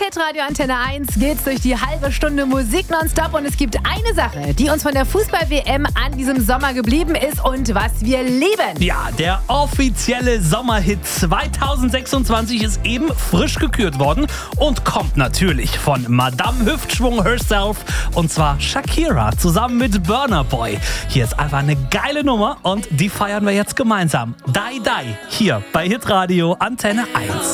Hitradio Antenne 1 geht's durch die halbe Stunde Musik nonstop und es gibt eine Sache, die uns von der Fußball-WM an diesem Sommer geblieben ist und was wir lieben. Ja, der offizielle Sommerhit 2026 ist eben frisch gekürt worden und kommt natürlich von Madame Hüftschwung herself und zwar Shakira zusammen mit Burna Boy. Hier ist einfach eine geile Nummer und die feiern wir jetzt gemeinsam. Die Die hier bei Hitradio Antenne 1.